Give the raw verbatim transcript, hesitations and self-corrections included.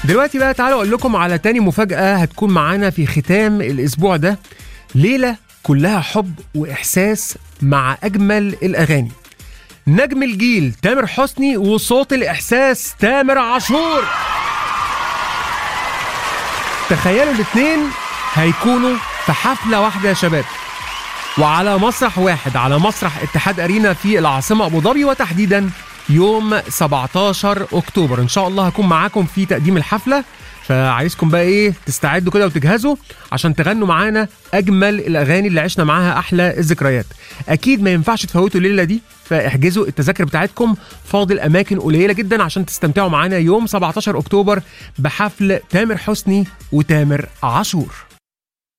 دلوقتي بقى تعالوا اقول لكم على تاني مفاجأة هتكون معانا في ختام الاسبوع ده. ليلة كلها حب واحساس مع اجمل الاغاني. نجم الجيل تامر حسني وصوت الاحساس تامر عاشور. تخيلوا الاثنين هيكونوا في حفلة واحدة يا شباب، وعلى مسرح واحد، على مسرح اتحاد أرينا في العاصمة أبو ظبي، وتحديدا يوم سبعتاشر أكتوبر. إن شاء الله هكون معاكم في تقديم الحفلة، فعايزكم بقى إيه تستعدوا كده وتجهزوا عشان تغنوا معانا أجمل الأغاني اللي عشنا معاها أحلى الذكريات. أكيد ما ينفعش تفوتوا الليلة دي، فاحجزوا التذاكر بتاعتكم، فاضل أماكن قليلة جدا عشان تستمتعوا معانا يوم سبعتاشر أكتوبر بحفل تامر حسني وتامر عاشور.